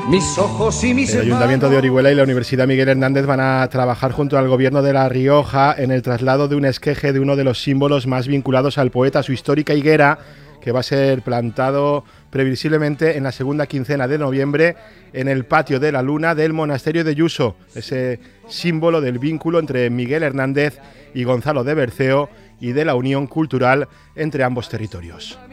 mis ojos y mis El Ayuntamiento de Orihuela y la Universidad Miguel Hernández van a trabajar junto al Gobierno de La Rioja en el traslado de un esqueje de uno de los símbolos más vinculados al poeta, su histórica higuera, que va a ser plantado previsiblemente en la segunda quincena de noviembre en el patio de la Luna del Monasterio de Yuso, ese símbolo del vínculo entre Miguel Hernández y Gonzalo de Berceo y de la unión cultural entre ambos territorios.